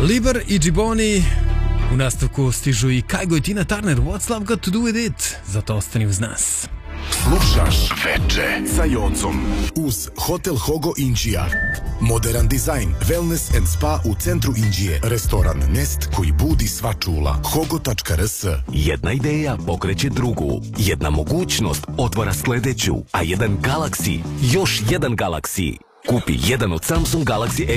Liber i Džiboni. U nastavku stižu i Kajgo i Tina Turner. What's love got to do with it? Zato ostani uz nas. Slušaš Veče sa Jocom uz Hotel Hogo Inđija. Modern dizajn, wellness and spa u centru Inđije. Restoran Nest koji budi sva čula. Hogo.rs. Jedna ideja pokreće drugu. Jedna mogućnost otvara sledeću. A jedan Galaxy, još jedan Galaxy. Kupi jedan od Samsung Galaxy